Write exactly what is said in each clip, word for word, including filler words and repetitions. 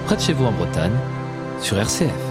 près de chez vous en Bretagne, sur R C F.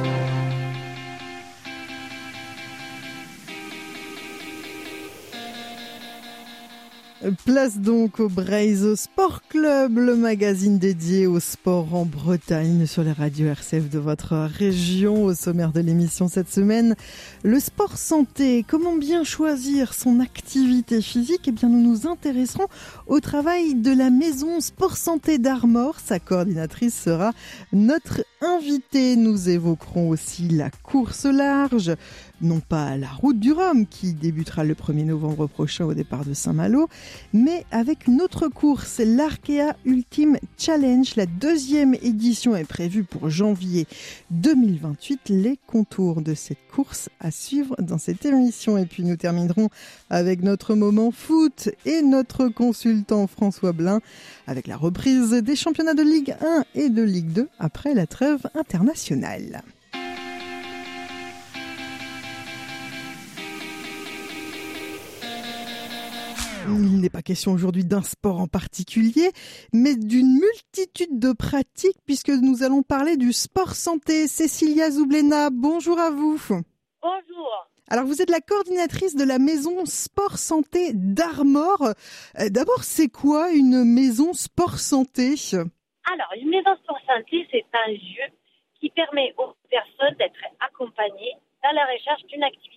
Place donc au Breiz Sport Club, le magazine dédié au sport en Bretagne sur les radios R C F de votre région. Au sommaire de l'émission cette semaine, le sport santé. Comment bien choisir son activité physique ? Eh bien, nous nous intéresserons au travail de la maison Sport Santé d'Armor. Sa coordinatrice sera notre invitée. Nous évoquerons aussi la course large, non pas la route du Rhum qui débutera le premier novembre prochain au départ de Saint-Malo, mais avec une autre course, l'Arkea Ultimate Challenge. La deuxième édition est prévue pour janvier deux mille vingt-huit. Les contours de cette course à suivre dans cette émission. Et puis nous terminerons avec notre moment foot et notre consultant François Blin avec la reprise des championnats de Ligue un et de Ligue deux après la trêve internationale. Il n'est pas question aujourd'hui d'un sport en particulier, mais d'une multitude de pratiques puisque nous allons parler du sport santé. Cécilia Zublena, bonjour à vous. Bonjour. Alors vous êtes la coordinatrice de la maison Sport Santé d'Armor. D'abord, c'est quoi une maison Sport Santé ? Alors, une maison Sport Santé, c'est un lieu qui permet aux personnes d'être accompagnées dans la recherche d'une activité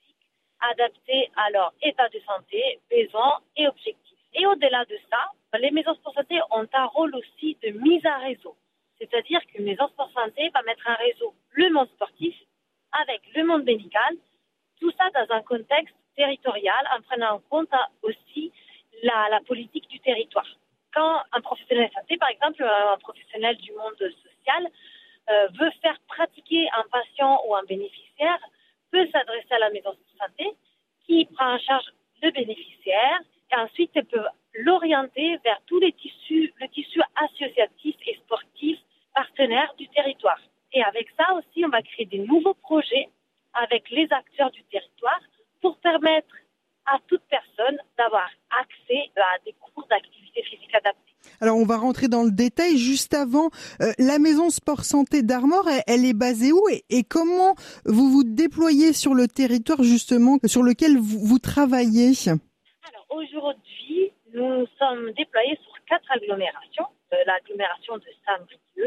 adaptées à leur état de santé, besoins et objectifs. Et au-delà de ça, les maisons sport santé ont un rôle aussi de mise en réseau. C'est-à-dire qu'une maison sport santé va mettre en réseau le monde sportif avec le monde médical, tout ça dans un contexte territorial en prenant en compte aussi la, la politique du territoire. Quand un professionnel de santé, par exemple, un professionnel du monde social, euh, veut faire pratiquer un patient ou un bénéficiaire, peut s'adresser à la maison de santé qui prend en charge le bénéficiaire et ensuite elle peut l'orienter vers tous les tissus, le tissu associatif et sportif partenaire du territoire. Et avec ça aussi, on va créer des nouveaux projets avec les acteurs du territoire pour permettre à toute personne d'avoir accès à des cours d'activité physique adaptée. Alors on va rentrer dans le détail. Juste avant, euh, la maison Sport Santé d'Armor, elle, elle est basée où et, et comment vous vous déployez sur le territoire justement sur lequel vous, vous travaillez ? Alors aujourd'hui, nous sommes déployés sur quatre agglomérations. Euh, l'agglomération de Saint-Brieuc,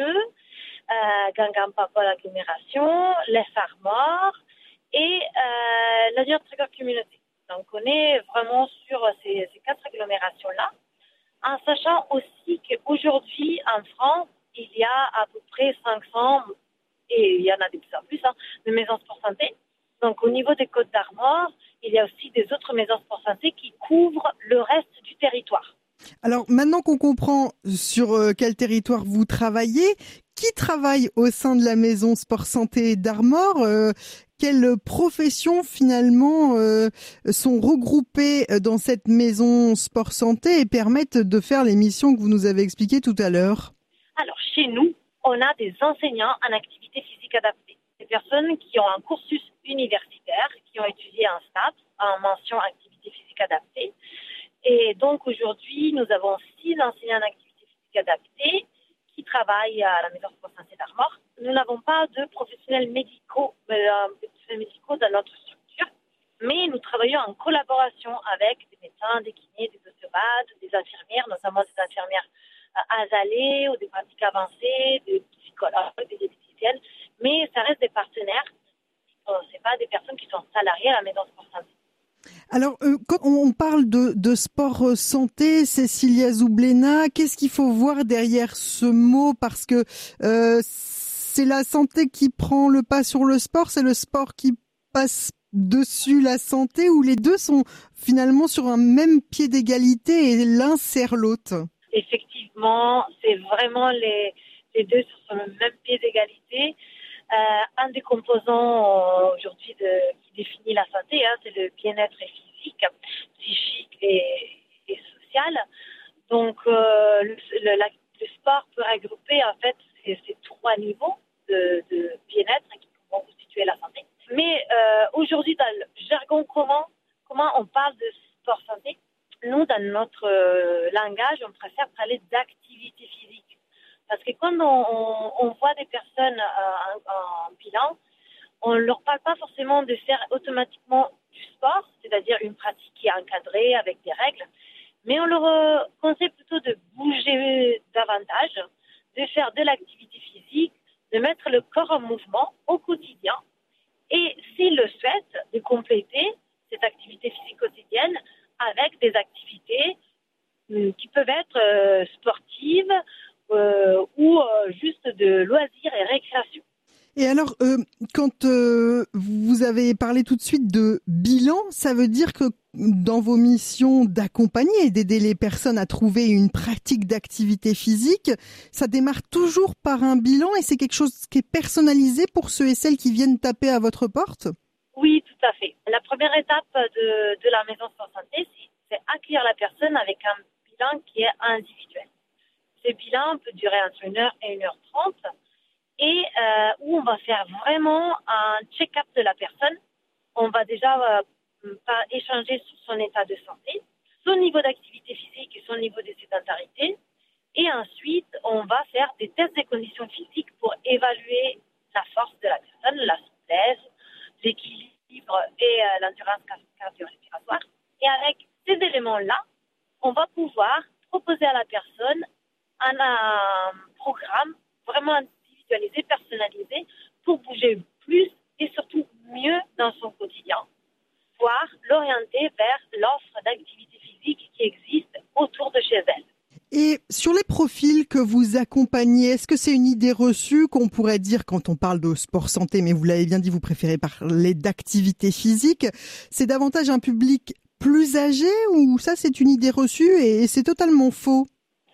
euh, Guingamp-Papa l'agglomération, les Armor et euh, la Niort-Trégor Communauté. Donc on est vraiment sur ces, ces quatre agglomérations-là. En sachant aussi qu'aujourd'hui, en France, il y a à peu près cinq cents, et il y en a de plus en plus, hein, de maisons sport santé. Donc, au niveau des Côtes d'Armor, il y a aussi des autres maisons sport santé qui couvrent le reste du territoire. Alors, maintenant qu'on comprend sur euh, quel territoire vous travaillez, qui travaille au sein de la maison Sport Santé d'Armor ? euh, Quelles professions finalement euh, sont regroupées dans cette maison Sport Santé et permettent de faire les missions que vous nous avez expliquées tout à l'heure ? Alors, chez nous, on a des enseignants en activité physique adaptée. Des personnes qui ont un cursus universitaire, qui ont étudié en S T A P, en mention activité physique adaptée. Et donc, aujourd'hui, nous avons six enseignants en activité physique adaptée qui travaillent à la maison Sport Santé d'Armor. Nous n'avons pas de professionnels médicaux, euh, médicaux dans notre structure, mais nous travaillons en collaboration avec des médecins, des kinés, des ostéopathes, des infirmières, notamment des infirmières euh, azalées ou des pratiques avancées, des psychologues, des diététiciennes, mais ça reste des partenaires. Euh, c'est pas des personnes qui sont salariées à la maison Sport Santé. Alors, euh, quand on parle de, de sport santé, Cécilia Zublena, qu'est-ce qu'il faut voir derrière ce mot ? Parce que euh, c'est la santé qui prend le pas sur le sport, c'est le sport qui passe dessus la santé, ou les deux sont finalement sur un même pied d'égalité et l'un sert l'autre ? Effectivement, c'est vraiment les, les deux sur le même pied d'égalité. Euh, un des composants euh, aujourd'hui de, qui définit la santé, hein, c'est le bien-être physique, psychique et, et social. Donc, euh, le, le, la, le sport peut regrouper en fait ces, ces trois niveaux de, de bien-être qui vont constituer la santé. Mais euh, aujourd'hui, dans le jargon commun, comment on parle de sport santé ? Nous, dans notre euh, langage, on préfère parler d'activité physique. Parce que quand on, on, on voit des personnes euh, en, en bilan, on ne leur parle pas forcément de faire automatiquement du sport, c'est-à-dire une pratique qui est encadrée avec des règles, mais on leur conseille plutôt de bouger davantage, de faire de l'activité physique, de mettre le corps en mouvement au quotidien et, s'ils le souhaitent, de compléter cette activité physique quotidienne avec des activités euh, qui peuvent être euh, sportives euh, ou euh, juste de loisirs et récréation. Et alors, euh, quand euh, vous avez parlé tout de suite de bilan, ça veut dire que dans vos missions d'accompagner et d'aider les personnes à trouver une pratique d'activité physique, ça démarre toujours par un bilan et c'est quelque chose qui est personnalisé pour ceux et celles qui viennent taper à votre porte ? Oui, tout à fait. La première étape de, de la Maison Sport Santé, c'est, c'est accueillir la personne avec un bilan qui est individuel. Ce bilan peut durer entre une heure et une heure trente. Et euh, où on va faire vraiment un check-up de la personne. On va déjà euh, pas échanger sur son état de santé, son niveau d'activité physique et son niveau de sédentarité. Et ensuite, on va faire des tests des conditions physiques pour évaluer la force de la personne, la souplesse, l'équilibre et euh, l'endurance cardio-respiratoire. Et avec ces éléments-là, on va pouvoir proposer à la personne un, un programme vraiment individualisé, personnalisé, pour bouger plus et surtout mieux dans son quotidien, voire l'orienter vers l'offre d'activité physique qui existe autour de chez elle. Et sur les profils que vous accompagnez, est-ce que c'est une idée reçue qu'on pourrait dire quand on parle de sport santé, mais vous l'avez bien dit, vous préférez parler d'activité physique, c'est davantage un public plus âgé ou ça c'est une idée reçue et c'est totalement faux ?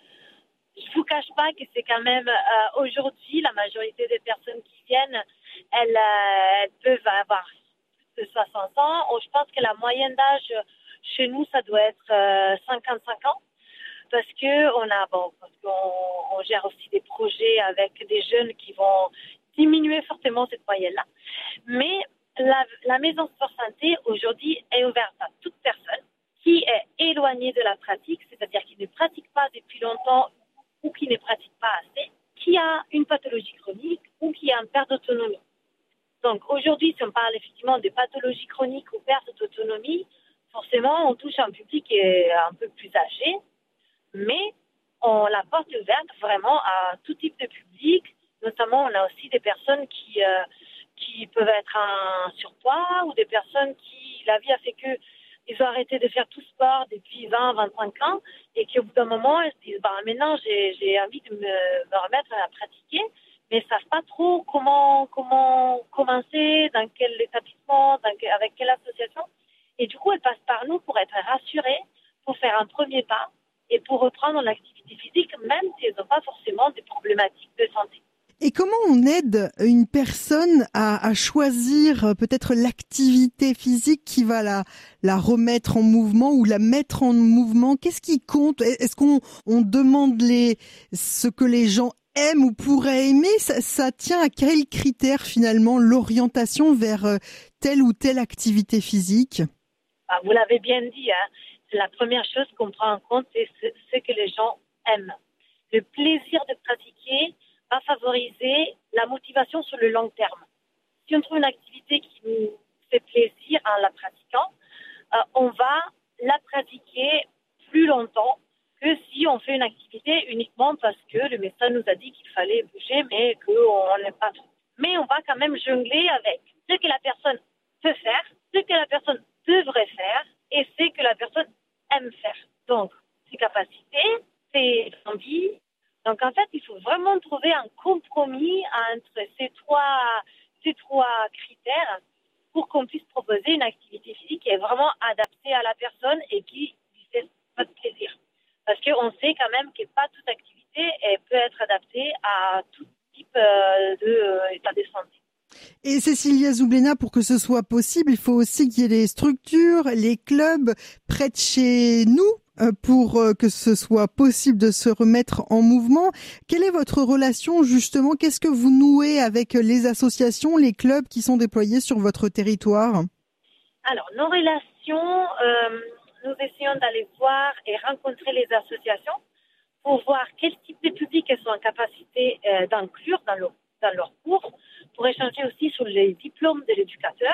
Je ne vous cache pas que c'est quand même euh, aujourd'hui, la majorité des personnes qui viennent, elles, euh, elles peuvent avoir plus de soixante ans. Je pense que la moyenne d'âge chez nous, ça doit être euh, cinquante-cinq ans. Parce que on a, bon, parce qu'on on gère aussi des projets avec des jeunes qui vont diminuer fortement cette moyenne-là. Mais la, la Maison Sport Santé, aujourd'hui, est ouverte à toute personne qui est éloignée de la pratique, c'est-à-dire qui ne pratique pas depuis longtemps ou qui ne pratique pas assez, qui a une pathologie chronique ou qui a une perte d'autonomie. Donc aujourd'hui, si on parle effectivement de pathologie chronique ou perte d'autonomie, forcément, on touche un public qui est un peu plus âgé, mais on la porte ouverte vraiment à tout type de public. Notamment, on a aussi des personnes qui, euh, qui peuvent être en surpoids ou des personnes qui, la vie a fait que ils ont arrêté de faire tout sport depuis vingt, vingt-cinq ans et qu'au bout d'un moment, ils se disent bah, maintenant, j'ai, j'ai envie de me, me remettre à pratiquer, mais ils ne savent pas trop comment, comment commencer, dans quel établissement, dans quel, avec quelle association. Et du coup, elles passent par nous pour être rassurées, pour faire un premier pas et pour reprendre l'activité physique, même si elles n'ont pas forcément des problématiques de santé. Et comment on aide une personne à, à choisir peut-être l'activité physique qui va la, la remettre en mouvement ou la mettre en mouvement ? Qu'est-ce qui compte ? Est-ce qu'on on demande les, ce que les gens aiment ou pourraient aimer ? ça, ça tient à quels critères finalement l'orientation vers telle ou telle activité physique ? Ah, vous l'avez bien dit, hein. La première chose qu'on prend en compte, c'est ce, ce que les gens aiment. Le plaisir de pratiquer va favoriser la motivation sur le long terme. Si on trouve une activité qui nous fait plaisir en la pratiquant, euh, on va la pratiquer plus longtemps que si on fait une activité uniquement parce que le médecin nous a dit qu'il fallait bouger, mais qu'on n'aime pas trop. Mais on va quand même jongler avec ce que la personne peut faire, ce que la personne devrait faire et ce que la personne aime faire. Donc, ses capacités, ses envies. Donc, en fait, il faut vraiment trouver un compromis entre ces trois, ces trois critères pour qu'on puisse proposer une activité physique qui est vraiment adaptée à la personne et qui lui fait pas de plaisir. Parce qu'on sait quand même que pas toute activité elle peut être adaptée à tout type euh, d'état de santé. Et Cécilia Zoublena, pour que ce soit possible, il faut aussi qu'il y ait les structures, les clubs près de chez nous pour que ce soit possible de se remettre en mouvement. Quelle est votre relation justement ? Qu'est-ce que vous nouez avec les associations, les clubs qui sont déployés sur votre territoire ? Alors, nos relations, euh, nous essayons d'aller voir et rencontrer les associations pour voir quel type de public elles sont en capacité euh, d'inclure dans leur, dans leur cours, pour échanger aussi sur les diplômes de l'éducateur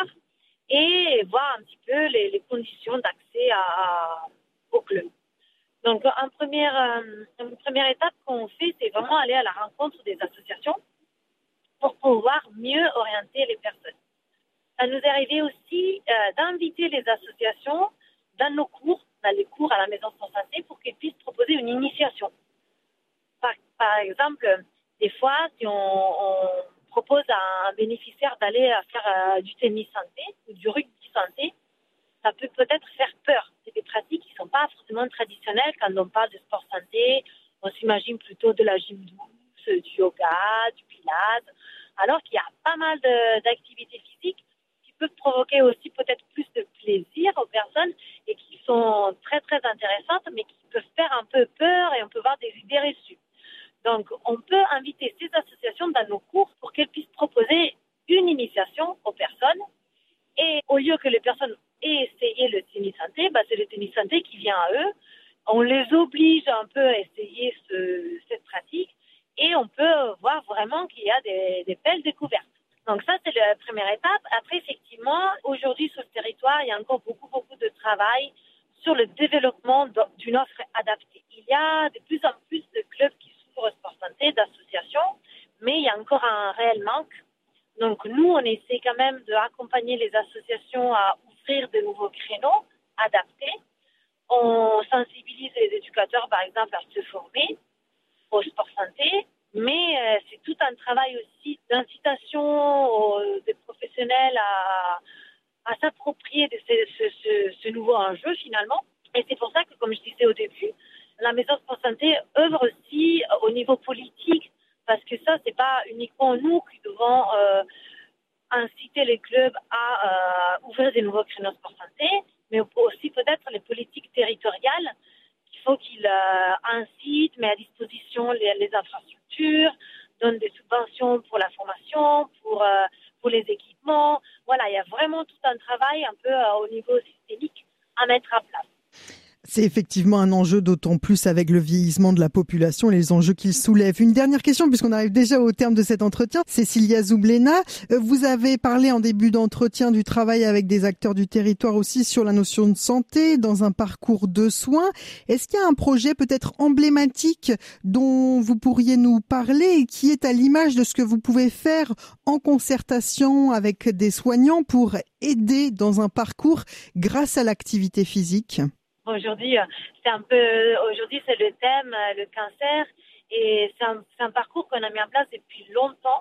et voir un petit peu les, les conditions d'accès à, au club. Donc, en première, euh, une première étape qu'on fait, c'est vraiment aller à la rencontre des associations pour pouvoir mieux orienter les personnes. Ça nous est arrivé aussi euh, d'inviter les associations dans nos cours, dans les cours à la Maison Sport Santé, pour qu'ils puissent proposer une initiation. Par, par exemple, des fois, si on, on propose à un bénéficiaire d'aller faire euh, du tennis santé ou du rugby santé, ça peut peut-être faire peur. C'est des pratiques qui ne sont pas forcément traditionnelles. Quand on parle de sport santé, on s'imagine plutôt de la gym douce, du yoga, du pilates, alors qu'il y a pas mal de, d'activités physiques qui peuvent provoquer aussi peut-être plus de plaisir aux personnes et qui sont très très intéressantes, mais qui peuvent faire un peu peur et on peut avoir des idées reçues. Donc, on peut inviter ces associations dans nos cours pour qu'elles puissent proposer une initiation aux personnes. Et au lieu que les personnes aient essayé le tennis santé, bah, c'est le tennis santé qui vient à eux. On les oblige un peu à essayer ce, cette pratique et on peut voir vraiment qu'il y a des, des belles découvertes. Donc ça, c'est la première étape. Après, effectivement, aujourd'hui, sur le territoire, il y a encore beaucoup, beaucoup de travail sur le développement d'une offre adaptée. Il y a de plus en plus de clubs qui s'ouvrent au sport santé, d'associations, mais il y a encore un réel manque. Donc nous, on essaie quand même d'accompagner les associations à ouvrir de nouveaux créneaux adaptés. On sensibilise les éducateurs, par exemple, à se former au sport santé, mais euh, c'est tout un travail aussi d'incitation aux, des professionnels à, à s'approprier de ce, ce, ce, ce nouveau enjeu finalement. Et c'est pour ça que, comme je disais au début, la Maison Sport Santé œuvre aussi au niveau politique, parce que ça, c'est pas uniquement nous qui devons euh, inciter les clubs à euh, ouvrir des nouveaux créneaux sport santé, mais aussi peut-être les politiques territoriales. Il faut qu'ils euh, incitent, mettent à disposition les, les infrastructures, donnent des subventions pour la formation, pour, euh, pour les équipements. Voilà, il y a vraiment tout un travail un peu euh, au niveau systémique à mettre en place. C'est effectivement un enjeu, d'autant plus avec le vieillissement de la population et les enjeux qu'il soulève. Une dernière question, puisqu'on arrive déjà au terme de cet entretien. Cécilia Zoublena, vous avez parlé en début d'entretien du travail avec des acteurs du territoire aussi sur la notion de santé dans un parcours de soins. Est-ce qu'il y a un projet peut-être emblématique dont vous pourriez nous parler et qui est à l'image de ce que vous pouvez faire en concertation avec des soignants pour aider dans un parcours grâce à l'activité physique ? Aujourd'hui, c'est un peu, aujourd'hui, c'est le thème, le cancer, et c'est un, c'est un parcours qu'on a mis en place depuis longtemps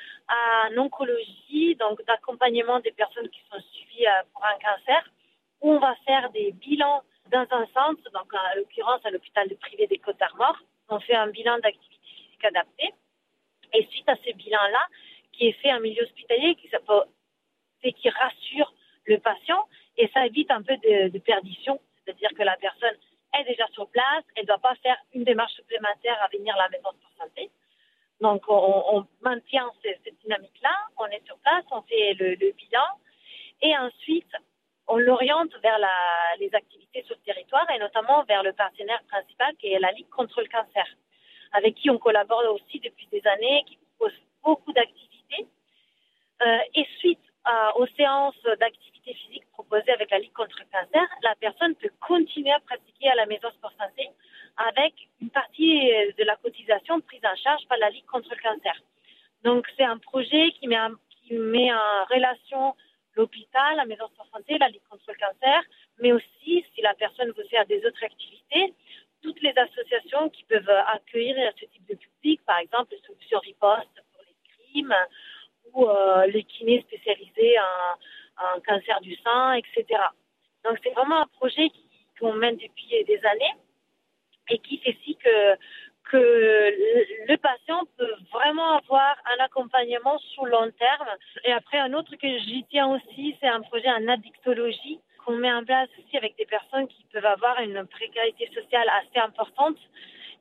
en oncologie, donc d'accompagnement des personnes qui sont suivies pour un cancer, où on va faire des bilans dans un centre, donc en l'occurrence à l'hôpital privé des Côtes-d'Armor. On fait un bilan d'activité physique adaptée, et suite à ce bilan-là, qui est fait en milieu hospitalier, qui, c'est qui rassure le patient, et ça évite un peu de, de perdition. C'est-à-dire que la personne est déjà sur place, elle ne doit pas faire une démarche supplémentaire à venir à la Maison Sport Santé. Donc, on, on maintient cette, cette dynamique-là, on est sur place, on fait le, le bilan, et ensuite, on l'oriente vers la, les activités sur le territoire, et notamment vers le partenaire principal, qui est la Ligue contre le cancer, avec qui on collabore aussi depuis des années, qui propose beaucoup d'activités. Euh, et suite à, aux séances d'activité physique proposées avec la Ligue contre le cancer, la personne peut continuer à pratiquer à la Maison Sport Santé avec une partie de la cotisation prise en charge par la Ligue contre le cancer. Donc c'est un projet qui met en, qui met en relation l'hôpital, la Maison Sport Santé, la Ligue contre le cancer, mais aussi si la personne veut faire des autres activités, toutes les associations qui peuvent accueillir ce type de public, par exemple les solutions riposte pour l'escrime ou euh, les kinés spécialisés en, en cancer du sein, et cetera. Donc c'est vraiment un projet qui, qu'on mène depuis des années et qui fait si que, que le, le patient peut vraiment avoir un accompagnement sur long terme. Et après, un autre que j'y tiens aussi, c'est un projet en addictologie qu'on met en place aussi avec des personnes qui peuvent avoir une précarité sociale assez importante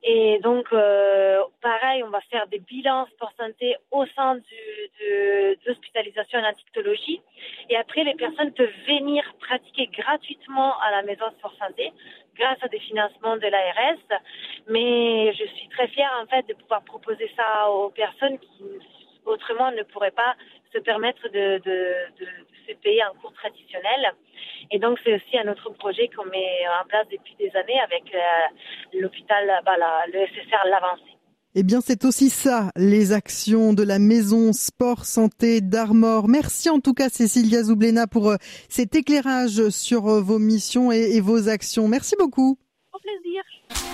Et donc, euh, pareil, on va faire des bilans sport santé au sein du, de, de l'hospitalisation en addictologie. Et après, les personnes peuvent venir pratiquer gratuitement à la maison sport santé grâce à des financements de l'A R S. Mais je suis très fière, en fait, de pouvoir proposer ça aux personnes qui, autrement, ne pourraient pas se permettre de, de, de, de se payer un cours traditionnel. Et donc, c'est aussi un autre projet qu'on met en place depuis des années avec euh, l'hôpital, bah, la, le S S R L'Avancée. Eh bien, c'est aussi ça, les actions de la maison Sport Santé d'Armor. Merci en tout cas, Cécilia Zoublena, pour euh, cet éclairage sur euh, vos missions et, et vos actions. Merci beaucoup. Au plaisir.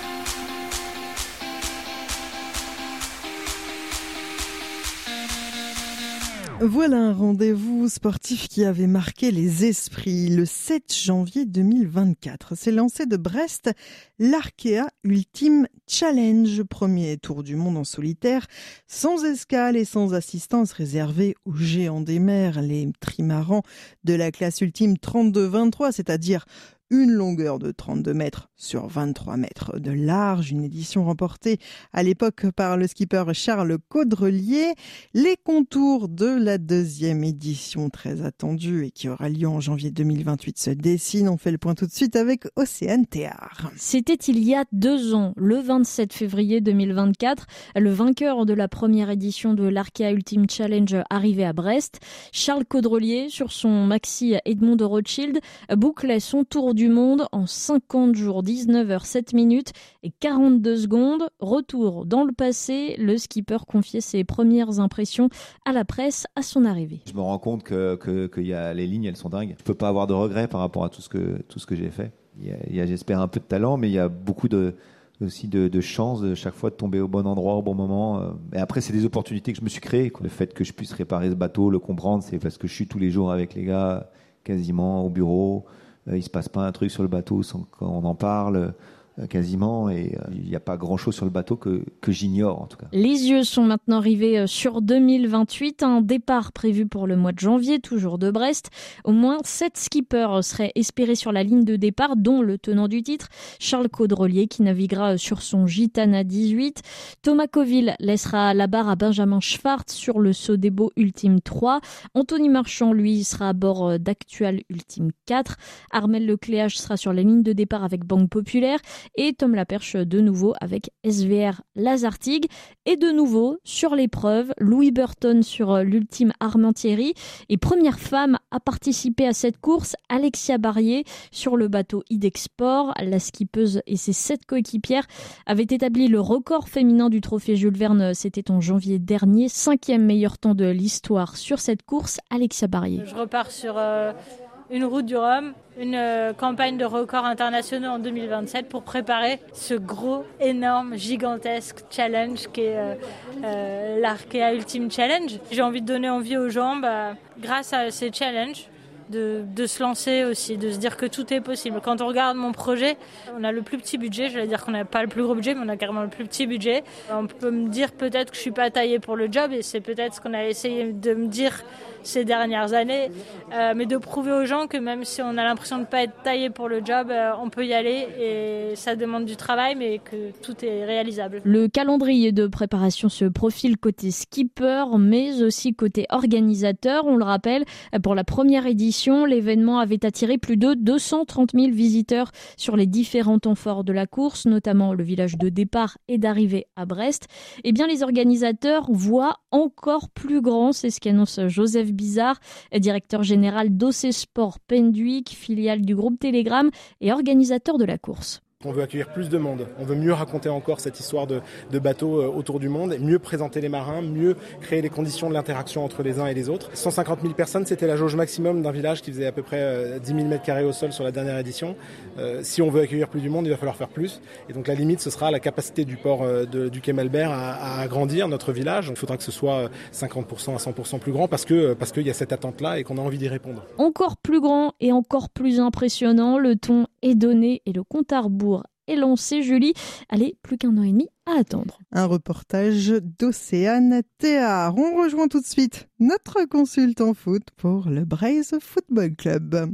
Voilà un rendez-vous sportif qui avait marqué les esprits. Le sept janvier deux mille vingt-quatre, s'est lancé de Brest l'Arkea Ultimate Challenge, premier tour du monde en solitaire, sans escale et sans assistance, réservé aux géants des mers, les trimarans de la classe ultime trente-deux vingt-trois, c'est-à-dire une longueur de trente-deux mètres sur vingt-trois mètres de large, une édition remportée à l'époque par le skipper Charles Caudrelier. Les contours de la deuxième édition très attendue et qui aura lieu en janvier deux mille vingt-huit se dessinent. On fait le point tout de suite avec Océane Théard. C'était il y a deux ans, le vingt-sept février deux mille vingt-quatre, le vainqueur de la première édition de l'Arkea Ultimate Challenge arrivait à Brest. Charles Caudrelier, sur son maxi Edmond de Rothschild, bouclait son tour du monde en cinquante jours, dix-neuf heures sept minutes et quarante-deux secondes. Retour dans le passé, le skipper confiait ses premières impressions à la presse à son arrivée. Je me rends compte que, que, que y a, les lignes, elles sont dingues. Je peux pas avoir de regrets par rapport à tout ce que, tout ce que j'ai fait. Il y a, il y a, j'espère, un peu de talent, mais il y a beaucoup de, aussi de, de chance de chaque fois de tomber au bon endroit, au bon moment. Et après, c'est des opportunités que je me suis créées. Le fait que je puisse réparer ce bateau, le comprendre, c'est parce que je suis tous les jours avec les gars, quasiment au bureau. Il se passe pas un truc sur le bateau sans qu'on en parle, quasiment, et il n'y a pas grand-chose sur le bateau que, que j'ignore en tout cas. Les yeux sont maintenant rivés sur deux mille vingt-huit, un départ prévu pour le mois de janvier, toujours de Brest. Au moins sept skippers seraient espérés sur la ligne de départ, dont le tenant du titre, Charles Caudrelier, qui naviguera sur son Gitana dix-huit. Thomas Coville laissera la barre à Benjamin Schwartz sur le Sodebo Ultime trois. Anthony Marchand, lui, sera à bord d'Actual Ultime quatre. Armel Lecléage sera sur la ligne de départ avec Banque Populaire. Et Tom Laperche de nouveau avec S V R Lazartigue. Et de nouveau, sur l'épreuve, Louis Burton sur l'Ultime Armentieri. Et première femme à participer à cette course, Alexia Barrier sur le bateau Idexport. La skippeuse et ses sept coéquipières avaient établi le record féminin du trophée Jules Verne. C'était en janvier dernier. Cinquième meilleur temps de l'histoire sur cette course, Alexia Barrier. Je repars sur... Euh... une route du Rhum, une euh, campagne de records internationaux en deux mille vingt-sept pour préparer ce gros, énorme, gigantesque challenge qui est euh, euh, l'Arkea Ultimate Challenge. J'ai envie de donner envie aux gens, bah, grâce à ces challenges, de, de se lancer aussi, de se dire que tout est possible. Quand on regarde mon projet, on a le plus petit budget, je vais dire qu'on n'a pas le plus gros budget, mais on a carrément le plus petit budget. On peut me dire peut-être que je suis pas taillée pour le job, et c'est peut-être ce qu'on a essayé de me dire ces dernières années, euh, mais de prouver aux gens que même si on a l'impression de ne pas être taillé pour le job, euh, on peut y aller, et ça demande du travail, mais que tout est réalisable. Le calendrier de préparation se profile côté skipper, mais aussi côté organisateur. On le rappelle, pour la première édition, l'événement avait attiré plus de deux cent trente mille visiteurs sur les différents temps forts de la course, notamment le village de départ et d'arrivée à Brest. Eh bien, les organisateurs voient encore plus grand, c'est ce qu'annonce Joseph Bizarre, directeur général d'O C Sport Penduic, filiale du groupe Telegram et organisateur de la course. On veut accueillir plus de monde, on veut mieux raconter encore cette histoire de, de bateaux autour du monde, mieux présenter les marins, mieux créer les conditions de l'interaction entre les uns et les autres. cent cinquante mille personnes, c'était la jauge maximum d'un village qui faisait à peu près dix mille mètres carrés au sol sur la dernière édition. Euh, si on veut accueillir plus du monde, il va falloir faire plus. Et donc la limite, ce sera la capacité du port de, du quai Malbert à, à agrandir notre village. Il faudra que ce soit cinquante pour cent à cent pour cent plus grand parce que parce qu'il y a cette attente-là et qu'on a envie d'y répondre. Encore plus grand et encore plus impressionnant, le ton est donné et le compte à rebours est lancé. Julie, allez, plus qu'un an et demi à attendre. Un reportage d'Océane Théard. On rejoint tout de suite notre consultant foot pour le Braise Football Club.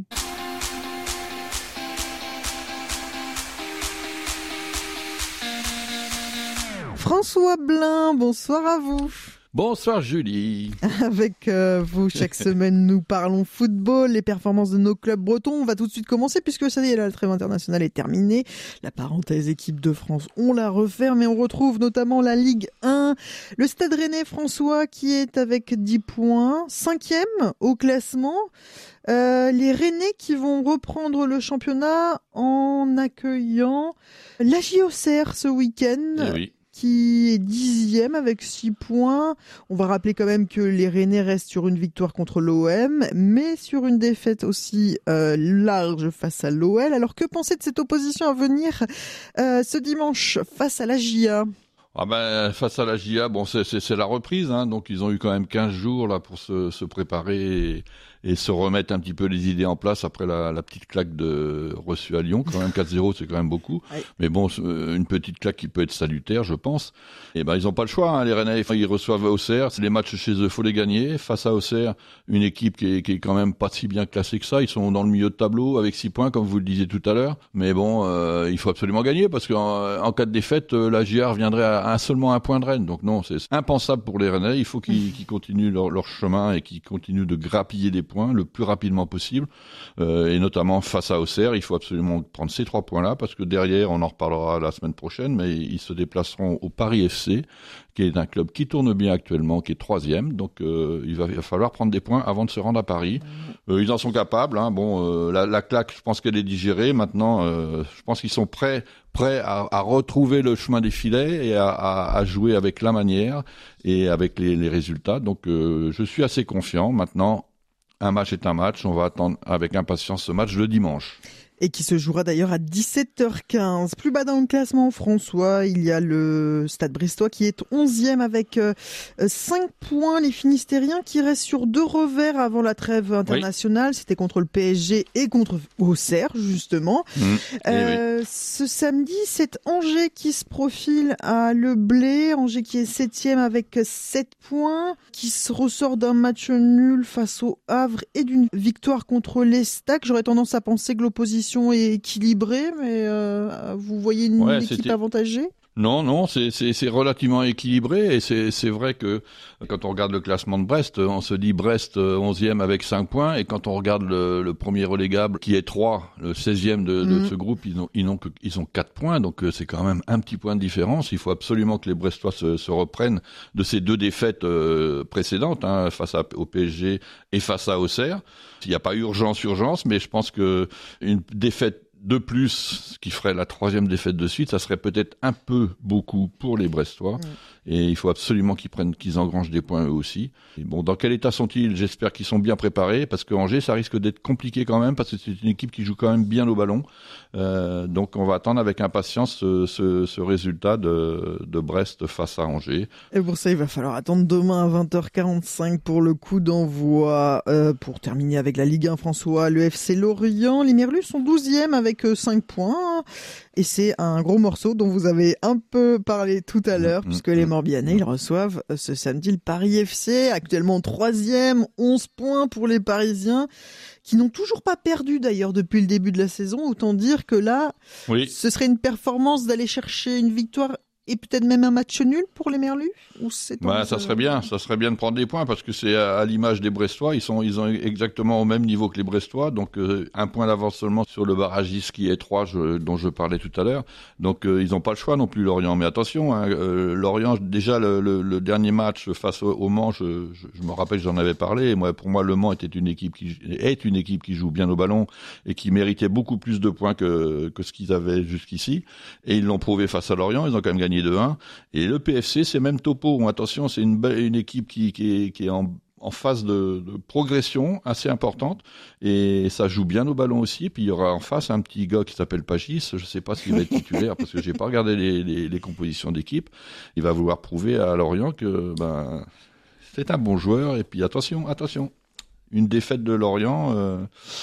François Blin, bonsoir à vous. Bonsoir Julie. Avec euh, vous, chaque semaine, nous parlons football, les performances de nos clubs bretons. On va tout de suite commencer puisque ça y est, là, la trêve internationale est terminée. La parenthèse équipe de France, on la referme et on retrouve notamment la Ligue un. Le Stade Rennais François qui est avec dix points, cinquième au classement. Euh, les Rennais qui vont reprendre le championnat en accueillant l'A J Auxerre ce week-end. Eh oui. Qui est dixième avec six points. On va rappeler quand même que les Rennais restent sur une victoire contre l'O M, mais sur une défaite aussi euh, large face à l'O L. Alors que penser de cette opposition à venir euh, ce dimanche face à la J A ? Ah ben, face à la J A, bon, c'est, c'est, c'est la reprise, hein, donc ils ont eu quand même quinze jours là pour se, se préparer et, et se remettre un petit peu les idées en place après la, la petite claque de reçue à Lyon. Quand même quatre zéro, c'est quand même beaucoup. Oui. Mais bon, une petite claque qui peut être salutaire, je pense. Et ben, ils n'ont pas le choix, hein, les Rennais. Ils reçoivent Auxerre. C'est les matchs chez eux, faut les gagner. Face à Auxerre, une équipe qui est, qui est quand même pas si bien classée que ça. Ils sont dans le milieu de tableau avec six points, comme vous le disiez tout à l'heure. Mais bon, euh, il faut absolument gagner parce qu'en en cas de défaite, la J A reviendrait à un, seulement un point de Rennes. Donc non, c'est impensable pour les Rennais. Il faut qu'ils, qu'ils continuent leur, leur chemin et qu'ils continuent de grappiller des points le plus rapidement possible, euh, et notamment face à Auxerre, il faut absolument prendre ces trois points-là, parce que derrière, on en reparlera la semaine prochaine, mais ils se déplaceront au Paris F C, qui est un club qui tourne bien actuellement, qui est troisième, donc euh, il, va, il va falloir prendre des points avant de se rendre à Paris. Euh, ils en sont capables, hein. Bon, euh, la, la claque, je pense qu'elle est digérée, maintenant, euh, je pense qu'ils sont prêts prêts à, à retrouver le chemin des filets et à, à, à jouer avec la manière et avec les, les résultats, donc euh, je suis assez confiant. Maintenant, un match est un match, on va attendre avec impatience ce match le dimanche. Et qui se jouera d'ailleurs à dix-sept heures quinze. Plus bas dans le classement, François, il y a le Stade Brestois qui est onzième avec euh, cinq points. Les Finistériens qui restent sur deux revers avant la trêve internationale. Oui. C'était contre le P S G et contre Auxerre, justement. Mmh. Euh, oui. Ce samedi, c'est Angers qui se profile à Le Blé. Angers qui est septième avec sept points, qui se ressort d'un match nul face au Havre et d'une victoire contre l'Estac. J'aurais tendance à penser que l'opposition est équilibrée, mais euh, vous voyez une ouais, équipe c'était... avantagée ? Non, non, c'est, c'est, c'est relativement équilibré et c'est, c'est vrai que quand on regarde le classement de Brest, on se dit Brest onzième avec cinq points et quand on regarde le, le premier relégable qui est trois, le seizième de, de mmh. ce groupe, ils ont, ils ont, ils ont quatre points, donc c'est quand même un petit point de différence. Il faut absolument que les Brestois se, se reprennent de ces deux défaites euh, précédentes, hein, face à, au P S G et face à Auxerre. Il n'y a pas urgence, urgence, mais je pense que une défaite de plus, ce qui ferait la troisième défaite de suite, ça serait peut-être un peu beaucoup pour les Brestois. Mmh. Et il faut absolument qu'ils prennent, qu'ils engrangent des points eux aussi. Et bon, dans quel état sont-ils ? J'espère qu'ils sont bien préparés, parce que Angers, ça risque d'être compliqué quand même, parce que c'est une équipe qui joue quand même bien au ballon. Euh, donc on va attendre avec impatience ce, ce, ce résultat de, de Brest face à Angers. Et pour ça, il va falloir attendre demain à vingt heures quarante-cinq pour le coup d'envoi. Euh, pour terminer avec la Ligue un, François, le F C Lorient. Les Merlus sont douzième avec cinq points. Et c'est un gros morceau dont vous avez un peu parlé tout à l'heure, mmh, puisque mmh, les Morbihanais, mmh. ils reçoivent ce samedi le Paris F C, actuellement troisième, onze points pour les Parisiens, qui n'ont toujours pas perdu d'ailleurs depuis le début de la saison. Autant dire que là, oui. ce serait une performance d'aller chercher une victoire et peut-être même un match nul pour les Merlus, ou c'est bah, ça serait bien, ça serait bien de prendre des points parce que c'est à, à l'image des Brestois, ils sont ils ont exactement au même niveau que les Brestois, donc euh, un point d'avance seulement sur le barragiste qui est trois, je, dont je parlais tout à l'heure. Donc euh, ils n'ont pas le choix non plus, Lorient. Mais attention, hein, euh, Lorient, déjà le, le, le dernier match face au, au Mans, je, je, je me rappelle, j'en avais parlé. Et moi, pour moi, le Mans était une équipe qui est une équipe qui joue bien au ballon et qui méritait beaucoup plus de points que que ce qu'ils avaient jusqu'ici. Et ils l'ont prouvé face à Lorient. Ils ont quand même gagné deux un. Et le P F C, c'est même topo. Attention, c'est une, une équipe qui, qui est, qui est en, en phase de, de progression assez importante. Et ça joue bien au ballon aussi. Puis il y aura en face un petit gars qui s'appelle Pagis. Je ne sais pas s'il va être titulaire parce que j'ai pas regardé les, les, les compositions d'équipe. Il va vouloir prouver à Lorient que ben, c'est un bon joueur. Et puis attention, attention. Une défaite de Lorient... Euh,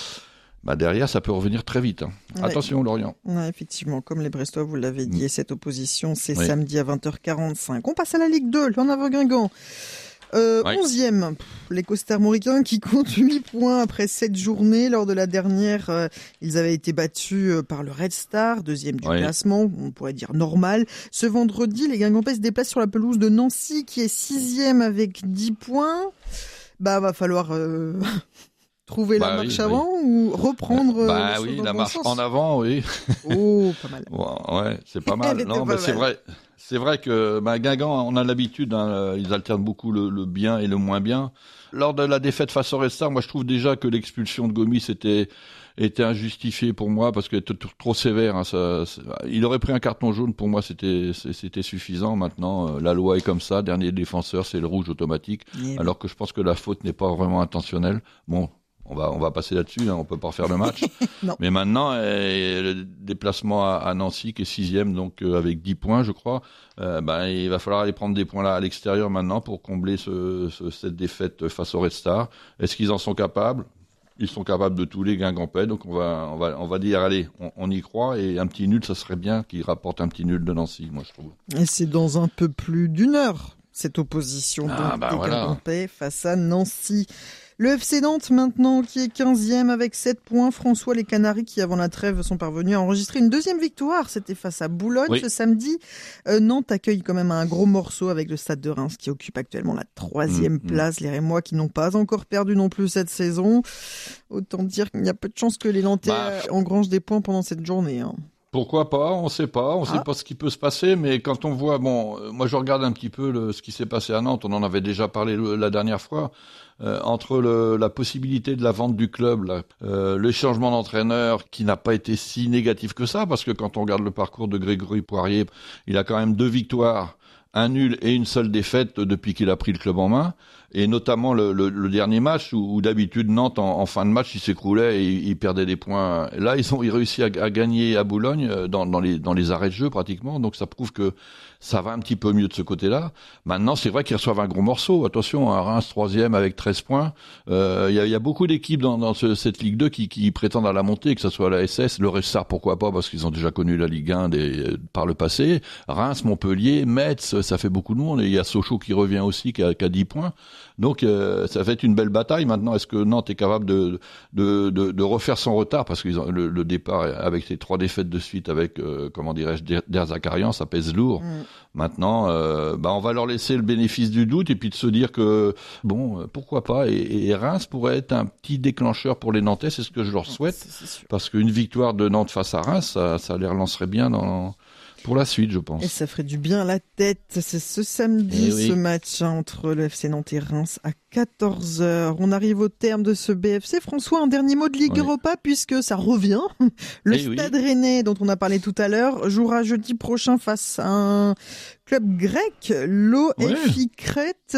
Bah derrière, ça peut revenir très vite. Hein. Ouais. Attention, Lorient. Ouais, effectivement, comme les Brestois, vous l'avez dit, mmh. cette opposition, c'est oui. samedi à vingt heures quarante-cinq. On passe à la Ligue deux, l'en avant Guingamp. Euh, Ouais. onzième, les Costa-Ricains qui comptent huit points après sept journées. Lors de la dernière, euh, ils avaient été battus euh, par le Red Star, deuxième du Ouais. classement, on pourrait dire normal. Ce vendredi, les Guingampais se déplacent sur la pelouse de Nancy qui est sixième avec dix points. Bah, va falloir euh, trouver Bah la oui, marche oui. avant ou reprendre euh, Bah les oui, choses dans la le bon marche sens. en avant, oui. Oh, pas mal. Ouais, ouais, c'est pas Elle mal. était Non, pas mais c'est mal. vrai. C'est vrai que bah, Guingamp, on a l'habitude, hein, ils alternent beaucoup le, le bien et le moins bien. Lors de la défaite face au Red Star, moi je trouve déjà que l'expulsion de Gomis était était injustifiée pour moi parce qu'elle était t- trop sévère. Hein, ça, ça- il aurait pris un carton jaune, pour moi c'était c'est- c'était suffisant. Maintenant, euh, la loi est comme ça. Dernier défenseur, c'est le rouge automatique. Eh Alors que je pense que la faute n'est pas vraiment intentionnelle. Bon. On va, on va passer là-dessus, hein, on peut pas refaire le match. Non. Mais maintenant, euh, le déplacement à, à Nancy, qui est sixième, donc euh, avec dix points, je crois, euh, ben, il va falloir aller prendre des points là à l'extérieur maintenant pour combler ce, ce, cette défaite face au Red Star. Est-ce qu'ils en sont capables ? Ils sont capables de tous les Guingampais, donc on va, on va, on va dire, allez, on, on y croit, et un petit nul, ça serait bien qu'ils rapportent un petit nul de Nancy, moi je trouve. Et c'est dans un peu plus d'une heure, cette opposition Ah, donc, bah des voilà. Guingampais face à Nancy. Le F C Nantes maintenant qui est quinzième avec sept points. François, les Canaries qui avant la trêve sont parvenus à enregistrer une deuxième victoire. C'était face à Boulogne Oui. ce samedi. Euh, Nantes accueille quand même un gros morceau avec le Stade de Reims qui occupe actuellement la troisième Mmh, mmh. place. Les Rémois qui n'ont pas encore perdu non plus cette saison. Autant dire qu'il y a peu de chances que les Nantais Bah, euh, engrangent des points pendant cette journée. Hein. Pourquoi pas, on sait pas, on Ah. sait pas ce qui peut se passer, mais quand on voit, bon, euh, moi je regarde un petit peu le, ce qui s'est passé à Nantes, on en avait déjà parlé le- la dernière fois, euh, entre le, la possibilité de la vente du club, là, euh, le changement d'entraîneur qui n'a pas été si négatif que ça, parce que quand on regarde le parcours de Grégory Poirier, il a quand même deux victoires, un nul et une seule défaite depuis qu'il a pris le club en main. Et notamment le, le, le dernier match où, où d'habitude Nantes en, en fin de match il s'écroulait et il, il perdait des points. Là ils ont ils réussi à, à gagner à Boulogne euh, dans, dans les dans les arrêts de jeu pratiquement. Donc ça prouve que ça va un petit peu mieux de ce côté-là. Maintenant c'est vrai qu'ils reçoivent un gros morceau. Attention, un Reims troisième avec treize points. Il euh, y, a, y a beaucoup d'équipes dans, dans ce, cette Ligue deux qui, qui prétendent à la montée, que ce soit la S S, le Red Star pourquoi pas parce qu'ils ont déjà connu la Ligue un des, par le passé. Reims, Montpellier, Metz, ça fait beaucoup de monde. Et il y a Sochaux qui revient aussi qui a, qui a dix points. Donc euh, ça va être une belle bataille. Maintenant, est-ce que Nantes est capable de de, de, de refaire son retard parce que le, le départ avec ces trois défaites de suite avec euh, comment dirais-je Der Zakarian, ça pèse lourd. Mm. Maintenant, euh, bah on va leur laisser le bénéfice du doute et puis de se dire que bon, pourquoi pas. Et, et Reims pourrait être un petit déclencheur pour les Nantais, c'est ce que je leur souhaite, c'est, c'est parce qu'une victoire de Nantes face à Reims, ça, ça les relancerait bien dans pour la suite, je pense. Et ça ferait du bien à la tête. C'est ce samedi, oui. ce match hein, entre le F C Nantes et Reims à quatorze heures. On arrive au terme de ce B F C. François, un dernier mot de Ligue oui. Europa puisque ça revient. Le et Stade oui. Rennais, dont on a parlé tout à l'heure, jouera jeudi prochain face à un club grec, l'O F I Crète.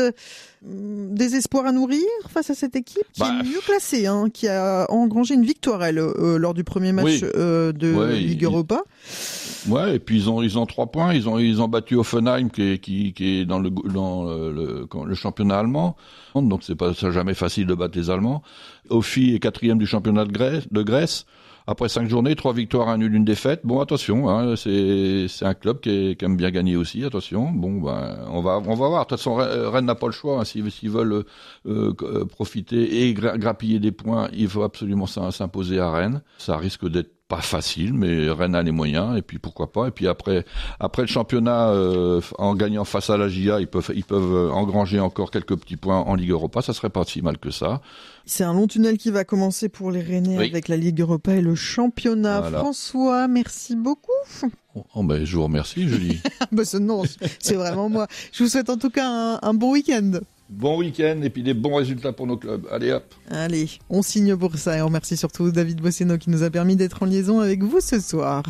Des espoirs à nourrir face à cette équipe qui bah, est mieux classée, hein, qui a engrangé une victoire elle euh, lors du premier match oui. euh, de ouais, Ligue Europa. Il... Ouais, et puis ils ont ils ont trois points, ils ont ils ont battu Hoffenheim qui est qui qui est dans le dans le, le, le championnat allemand, donc c'est pas c'est jamais facile de battre les Allemands. Offi est quatrième du championnat de Grèce. De Grèce. Après cinq journées, trois victoires, un nul, une défaite. Bon, attention, hein, c'est c'est un club qui, est, qui aime bien gagner aussi. Attention. Bon, ben on va on va voir. De toute façon, Rennes n'a pas le choix. Hein, s'ils, s'ils veulent euh, profiter et gra- grappiller des points, il faut absolument s'imposer à Rennes. Ça risque d'être pas facile, mais Rennes a les moyens. Et puis pourquoi pas. Et puis après après le championnat, euh, en gagnant face à la J A, ils peuvent ils peuvent engranger encore quelques petits points en Ligue Europa. Ça serait pas si mal que ça. C'est un long tunnel qui va commencer pour les Rennais oui. avec la Ligue Europa et le championnat. Voilà. François, merci beaucoup. Oh, oh ben, je vous remercie, Julie. ben, ce, non, c'est vraiment moi. Je vous souhaite en tout cas un, un bon week-end. Bon week-end et puis des bons résultats pour nos clubs. Allez hop. Allez, on signe pour ça et on remercie surtout David Bosseno qui nous a permis d'être en liaison avec vous ce soir.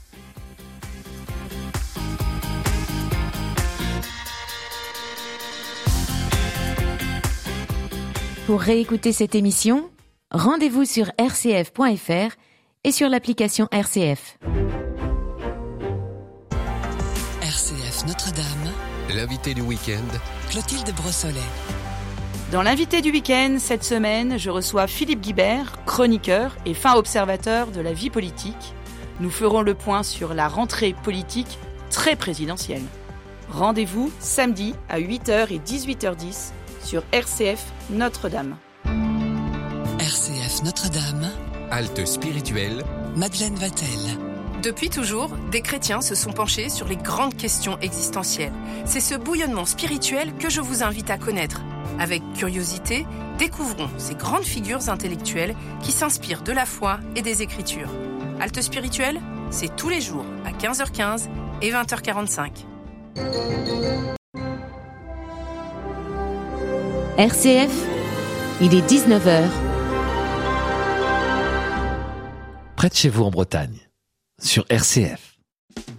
Pour réécouter cette émission, rendez-vous sur r c f point f r et sur l'application R C F. R C F Notre-Dame. L'invité du week-end. Clotilde Brossolet. Dans l'invité du week-end, cette semaine, je reçois Philippe Guibert, chroniqueur et fin observateur de la vie politique. Nous ferons le point sur la rentrée politique très présidentielle. Rendez-vous samedi à huit heures et dix-huit heures dix sur R C F Notre-Dame. R C F Notre-Dame. Halte spirituelle. Madeleine Vatel. Depuis toujours, des chrétiens se sont penchés sur les grandes questions existentielles. C'est ce bouillonnement spirituel que je vous invite à connaître. Avec curiosité, découvrons ces grandes figures intellectuelles qui s'inspirent de la foi et des Écritures. Halte spirituelle, c'est tous les jours à quinze heures quinze et vingt heures quarante-cinq. R C F, il est dix-neuf heures. Près de chez vous en Bretagne, sur R C F.